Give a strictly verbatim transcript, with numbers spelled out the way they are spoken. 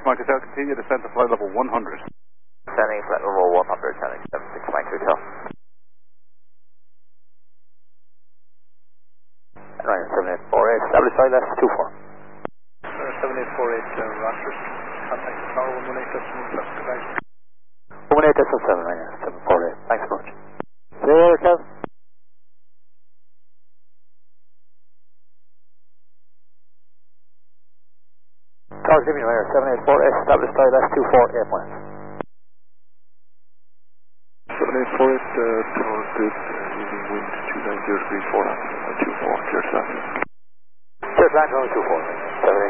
Mike Hotel, continue descent to flight level one hundred. Descending flight level one hundred, descending seven six Mike Hotel. Right, seven eight four eight, establish flight left two four. seven eight four eight, uh, Raptors, contact the tower one one eight decimal seven, good night. one one eight decimal seven, right, seven four eight, thanks so much. See you later, Kev. Tower Jimmy Mayor, seven eight four eight, establish flight left two four eight miles. seven eight four eight, uh, tower good, uh, using wind two nine zero degrees four, uh, two four, clear to land. Clear to land, two four, seven eight.